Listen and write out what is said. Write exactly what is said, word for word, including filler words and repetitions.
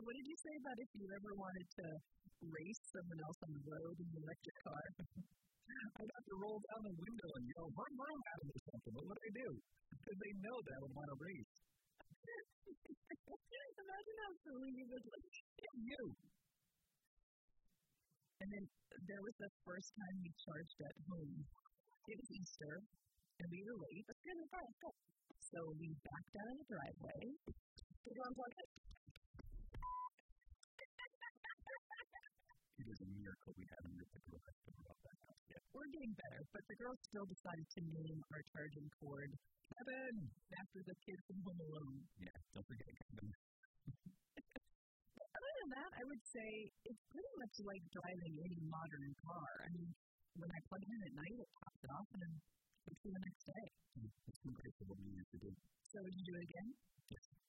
what did you say about if you ever wanted to race someone else on the road in the electric car? I'd have to roll down the window and yell, "Run, run," at them or something. But what do I do? Because they know that I would want to race. Imagine how silly you would look. Yeah, you. And then there was the first time we charged at home. It was Easter, and we were late. Let's get in the car, let's go. So we backed down in the driveway. Did you unplug it? It is a miracle we haven't ripped the garage door off that house yet. We're getting better, but the girls still decided to name our charging cord Kevin after the kid from Home Alone. Yeah, don't forget Kevin. Other than that, I would say it's pretty much like driving any modern car. I mean, when I plug it in at night, it pops it off and then goes to the next day. It's been great for what we used to do. So would you do it again? Yes.